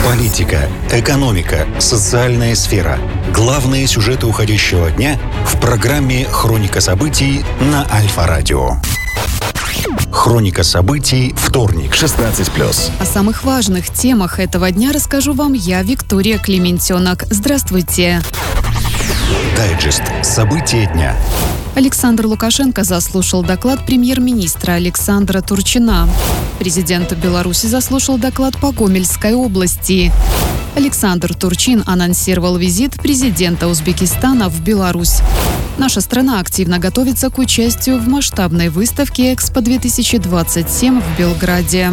Политика, экономика, социальная сфера. Главные сюжеты уходящего дня в программе «Хроника событий» на Альфа-радио. Хроника событий, вторник, 16+. О самых важных темах этого дня расскажу вам я, Виктория Клементенок. Здравствуйте. Дайджест. События дня. Александр Лукашенко заслушал доклад премьер-министра Александра Турчина. Президент Беларуси заслушал доклад по Гомельской области. Александр Турчин анонсировал визит президента Узбекистана в Беларусь. Наша страна активно готовится к участию в масштабной выставке «Экспо-2027» в Белграде.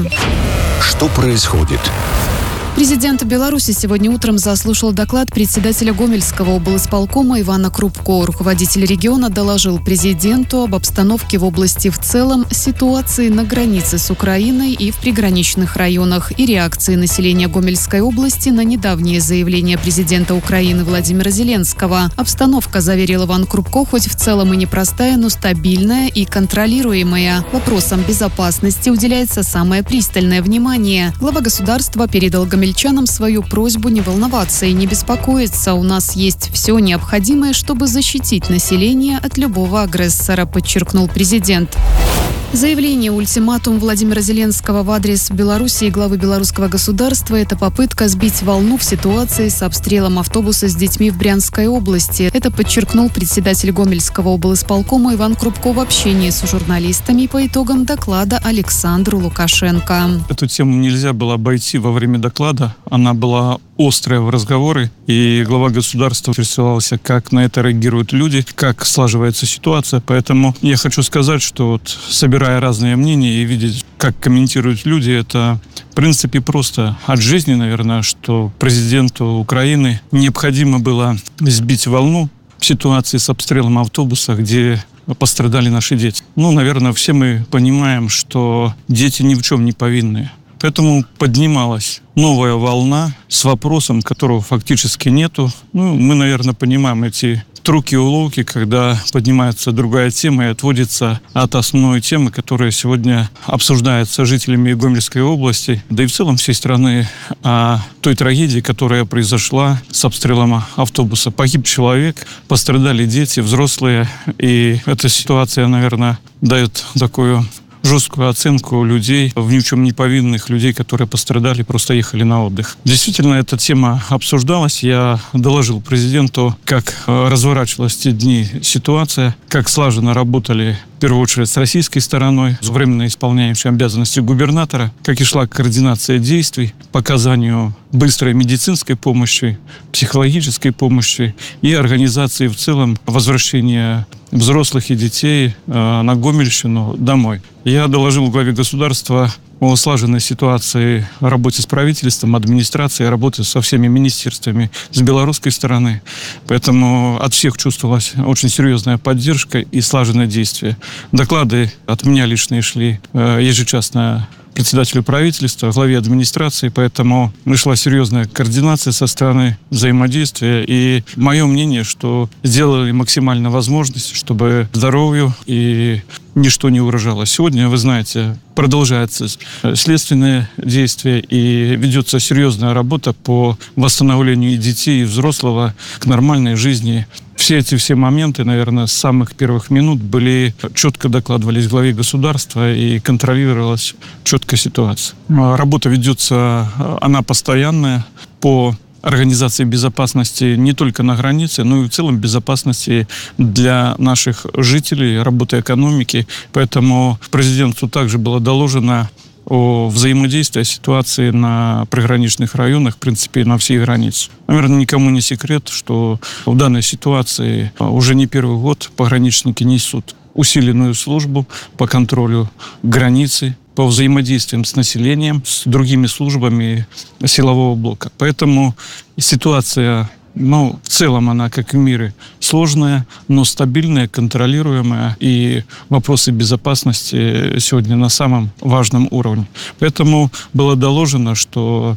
Что происходит? Президент Беларуси сегодня утром заслушал доклад председателя Гомельского облисполкома Ивана Крупко. Руководитель региона доложил президенту об обстановке в области в целом, ситуации на границе с Украиной и в приграничных районах и реакции населения Гомельской области на недавнее заявление президента Украины Владимира Зеленского. Обстановка, заверил Иван Крупко, хоть в целом и непростая, но стабильная и контролируемая. Вопросам безопасности уделяется самое пристальное внимание. Глава государства передал гомельчанам свою просьбу не волноваться и не беспокоиться. У нас есть все необходимое, чтобы защитить население от любого агрессора, подчеркнул президент. Заявление «Ультиматум» Владимира Зеленского в адрес Беларуси и главы белорусского государства – это попытка сбить волну в ситуации с обстрелом автобуса с детьми в Брянской области. Это подчеркнул председатель Гомельского облисполкома Иван Крупко в общении с журналистами по итогам доклада Александру Лукашенко. Эту тему нельзя было обойти во время доклада. Она была острая в разговоры, и глава государства интересовался, как на это реагируют люди, как слаживается ситуация. Поэтому я хочу сказать, что собирая разные мнения и видеть, как комментируют люди, это в принципе просто от жизни, наверное, что президенту Украины необходимо было сбить волну в ситуации с обстрелом автобуса, где пострадали наши дети. Наверное, все мы понимаем, что дети ни в чем не повинны. Поэтому поднималась новая волна с вопросом, которого фактически нету. Мы, наверное, понимаем эти трюки и уловки, когда поднимается другая тема и отводится от основной темы, которая сегодня обсуждается жителями Гомельской области, да и в целом всей страны, о той трагедии, которая произошла с обстрелом автобуса. Погиб человек, пострадали дети, взрослые, и эта ситуация, наверное, дает такую жесткую оценку людей, в ни в чем не повинных людей, которые пострадали, просто ехали на отдых. Действительно, эта тема обсуждалась. Я доложил президенту, как разворачивалась в те дни ситуация, как слаженно работали, в первую очередь, с российской стороной, с временно исполняющей обязанности губернатора, как и шла координация действий по оказанию быстрой медицинской помощи, психологической помощи и организации в целом возвращения взрослых и детей на Гомельщину домой. Я доложил главе государства о слаженной ситуации, работе с правительством, администрацией, работе со всеми министерствами с белорусской стороны. Поэтому от всех чувствовалась очень серьезная поддержка и слаженное действие. Доклады от меня лично шли ежечасно председателю правительства, главе администрации, поэтому шла серьезная координация со стороны взаимодействия. И мое мнение, что сделали максимально возможность, чтобы здоровью и ничто не угрожало. Сегодня, вы знаете, продолжается следственное действие и ведется серьезная работа по восстановлению и детей, и взрослого к нормальной жизни. Все моменты, наверное, с самых первых минут четко докладывались главе государства и контролировалась четко ситуация. Работа ведется, она постоянная по организации безопасности не только на границе, но и в целом безопасности для наших жителей, работы экономики. Поэтому президенту также было доложено о взаимодействии, о ситуации на приграничных районах, в принципе, на всей границе. Наверное, никому не секрет, что в данной ситуации уже не первый год пограничники несут усиленную службу по контролю границы, по взаимодействиям с населением, с другими службами силового блока. Поэтому ситуация, в целом она, как в мире, сложная, но стабильная, контролируемая, и вопросы безопасности сегодня на самом важном уровне. Поэтому было доложено, что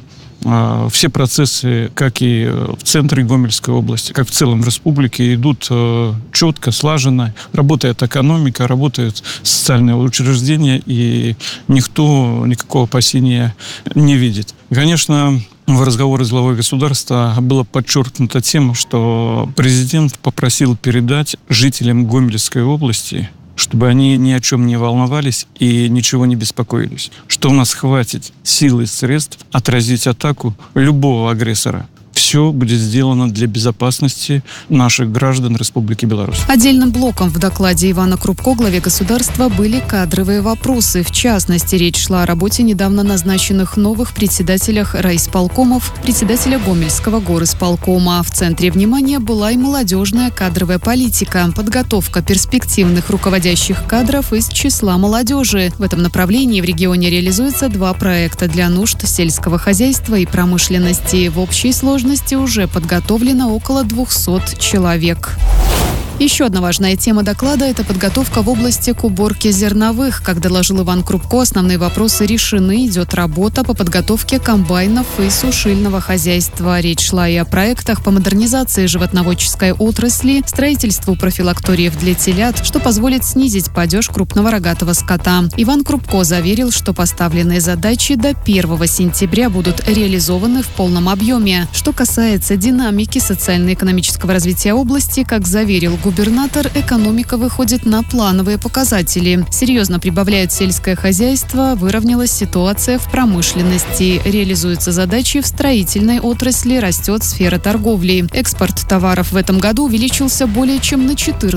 все процессы, как и в центре Гомельской области, как в целом в республике, идут четко, слаженно. Работает экономика, работают социальные учреждения, и никто никакого опасения не видит. Конечно, В разговоре с главой государства была подчеркнута тема, что президент попросил передать жителям Гомельской области, чтобы они ни о чем не волновались и ничего не беспокоились. Что у нас хватит сил и средств отразить атаку любого агрессора. Все будет сделано для безопасности наших граждан Республики Беларусь. Отдельным блоком в докладе Ивана Крупко главе государства были кадровые вопросы. В частности, речь шла о работе недавно назначенных новых председателях райисполкомов, председателя Гомельского горисполкома. В центре внимания была и молодежная кадровая политика, подготовка перспективных руководящих кадров из числа молодежи. В этом направлении в регионе реализуется 2 проекта для нужд сельского хозяйства и промышленности. В общей сложности уже подготовлено около 200 человек. Еще одна важная тема доклада – это подготовка в области к уборке зерновых. Как доложил Иван Крупко, основные вопросы решены. Идет работа по подготовке комбайнов и сушильного хозяйства. Речь шла и о проектах по модернизации животноводческой отрасли, строительству профилакториев для телят, что позволит снизить падеж крупного рогатого скота. Иван Крупко заверил, что поставленные задачи до 1 сентября будут реализованы в полном объеме. Что касается динамики социально-экономического развития области, как заверил губернатор, экономика выходит на плановые показатели. Серьезно прибавляет сельское хозяйство, выровнялась ситуация в промышленности. Реализуются задачи в строительной отрасли, растет сфера торговли. Экспорт товаров в этом году увеличился более чем на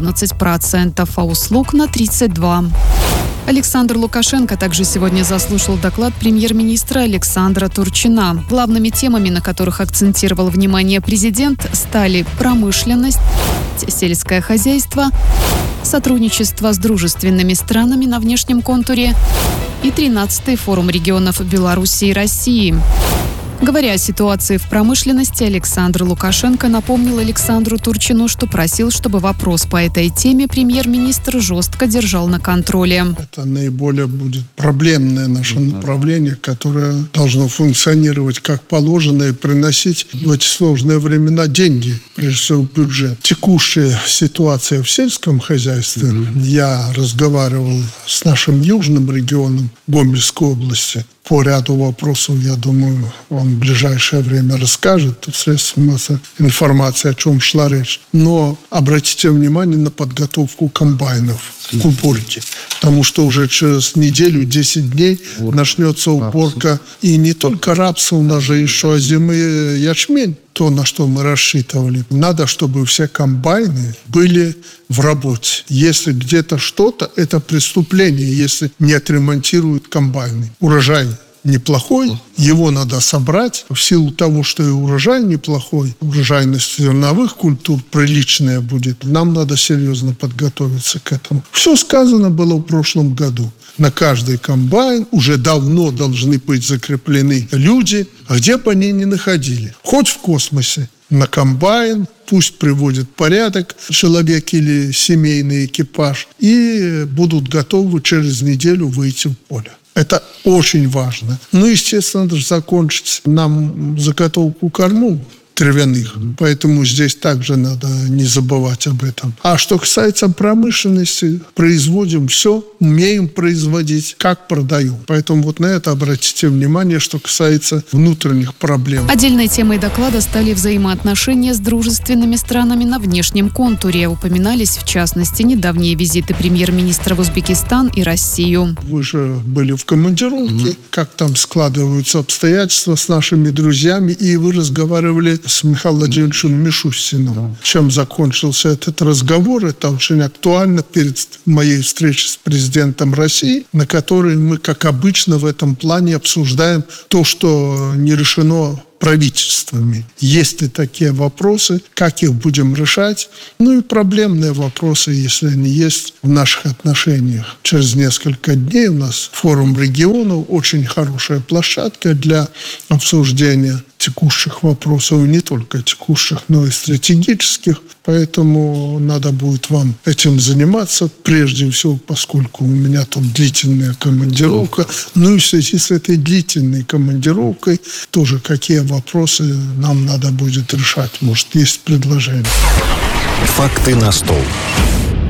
14%, а услуг на 32%. Александр Лукашенко также сегодня заслушал доклад премьер-министра Александра Турчина. Главными темами, на которых акцентировал внимание президент, стали промышленность, сельское хозяйство, сотрудничество с дружественными странами на внешнем контуре и 13-й форум регионов Беларуси и России. Говоря о ситуации в промышленности, Александр Лукашенко напомнил Александру Турчину, что просил, чтобы вопрос по этой теме премьер-министр жестко держал на контроле. Это наиболее будет проблемное наше направление, которое должно функционировать как положено и приносить в эти сложные времена деньги, прежде всего в бюджет. Текущая ситуация в сельском хозяйстве, я разговаривал с нашим южным регионом Гомельской области. По ряду вопросов, я думаю, он в ближайшее время расскажет в средствах массовой информации, о чем шла речь. Но обратите внимание на подготовку комбайнов к уборке, потому что уже через неделю, 10 дней начнется уборка. И не только рапса, у нас же еще озимый ячмень, то, на что мы рассчитывали. Надо, чтобы все комбайны были в работе. Если где-то что-то, это преступление, если не отремонтируют комбайны. Урожай неплохой, его надо собрать. В силу того, что и урожай неплохой, урожайность зерновых культур приличная будет, нам надо серьезно подготовиться к этому. Все сказано было в прошлом году. На каждый комбайн уже давно должны быть закреплены люди, где бы они ни находили. Хоть в космосе. На комбайн, пусть приводит порядок человек или семейный экипаж, и будут готовы через неделю выйти в поле. Это очень важно. Ну, естественно, надо закончить нам заготовку кормов травяных. Поэтому здесь также надо не забывать об этом. А что касается промышленности, производим все, умеем производить, как продаем. Поэтому вот на это обратите внимание, что касается внутренних проблем. Отдельной темой доклада стали взаимоотношения с дружественными странами на внешнем контуре. Упоминались, в частности, недавние визиты премьер-министра в Узбекистан и Россию. Вы же были в командировке, как там складываются обстоятельства с нашими друзьями, и вы разговаривали с Михаилом Владимировичем Мишустиным. Чем закончился этот разговор? Это очень актуально перед моей встречей с президентом России, на которой мы, как обычно, в этом плане обсуждаем то, что не решено правительствами. Есть ли такие вопросы, как их будем решать? Ну и проблемные вопросы, если они есть в наших отношениях. Через несколько дней у нас форум регионов, очень хорошая площадка для обсуждения текущих вопросов, и не только текущих, но и стратегических. Поэтому надо будет вам этим заниматься, прежде всего, поскольку у меня тут длительная командировка. Ну и в связи с этой длительной командировкой тоже какие вопросы нам надо будет решать. Может, есть предложения. Факты на стол.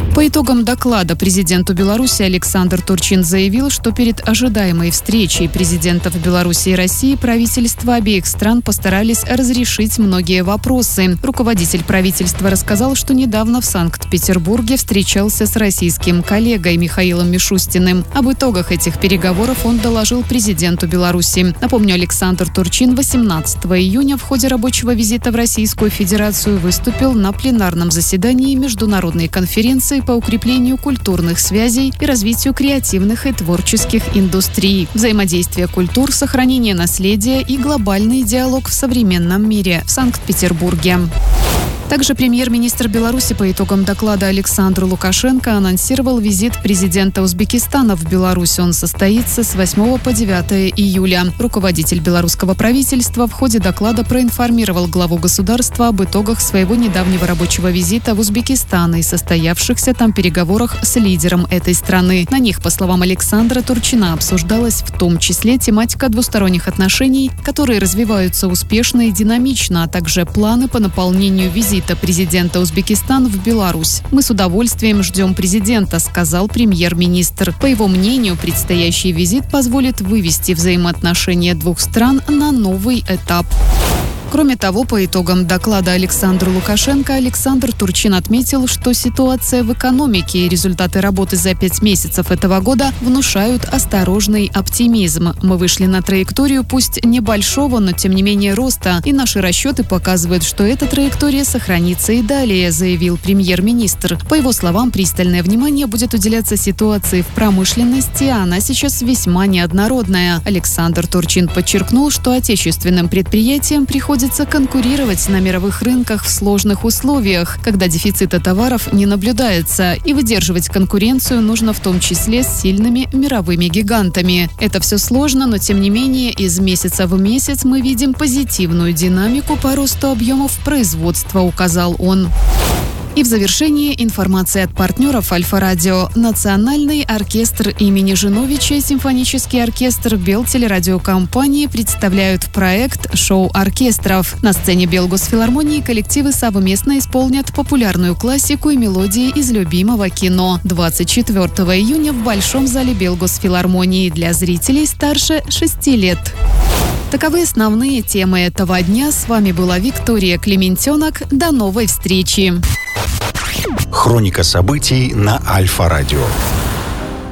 По итогам доклада президенту Беларуси Александр Турчин заявил, что перед ожидаемой встречей президентов Беларуси и России правительства обеих стран постарались разрешить многие вопросы. Руководитель правительства рассказал, что недавно в Санкт-Петербурге встречался с российским коллегой Михаилом Мишустиным. Об итогах этих переговоров он доложил президенту Беларуси. Напомню, Александр Турчин 18 июня в ходе рабочего визита в Российскую Федерацию выступил на пленарном заседании международной конференции по укреплению культурных связей и развитию креативных и творческих индустрий, взаимодействие культур, сохранение наследия и глобальный диалог в современном мире в Санкт-Петербурге. Также премьер-министр Беларуси по итогам доклада Александр Лукашенко анонсировал визит президента Узбекистана в Беларусь. Он состоится с 8 по 9 июля. Руководитель белорусского правительства в ходе доклада проинформировал главу государства об итогах своего недавнего рабочего визита в Узбекистан и состоявшихся там переговорах с лидером этой страны. На них, по словам Александра Турчина, обсуждалась в том числе тематика двусторонних отношений, которые развиваются успешно и динамично, а также планы по наполнению визита президента Узбекистана в Беларусь. «Мы с удовольствием ждем президента», — сказал премьер-министр. По его мнению, предстоящий визит позволит вывести взаимоотношения двух стран на новый этап. Кроме того, по итогам доклада Александра Лукашенко Александр Турчин отметил, что ситуация в экономике и результаты работы за 5 месяцев этого года внушают осторожный оптимизм. Мы вышли на траекторию, пусть небольшого, но тем не менее роста, и наши расчеты показывают, что эта траектория сохранится и далее, заявил премьер-министр. По его словам, пристальное внимание будет уделяться ситуации в промышленности, а она сейчас весьма неоднородная. Александр Турчин подчеркнул, что отечественным предприятиям приходится конкурировать на мировых рынках в сложных условиях, когда дефицита товаров не наблюдается, и выдерживать конкуренцию нужно в том числе с сильными мировыми гигантами. Это все сложно, но тем не менее из месяца в месяц мы видим позитивную динамику по росту объемов производства, указал он. И в завершении информация от партнеров Альфа-Радио. Национальный оркестр имени Жиновича и симфонический оркестр Белтелерадиокомпании представляют проект «Шоу оркестров». На сцене Белгосфилармонии коллективы совместно исполнят популярную классику и мелодии из любимого кино. 24 июня в Большом зале Белгосфилармонии для зрителей старше 6 лет. Таковы основные темы этого дня. С вами была Виктория Клементенок. До новой встречи. Хроника событий на Альфа-Радио.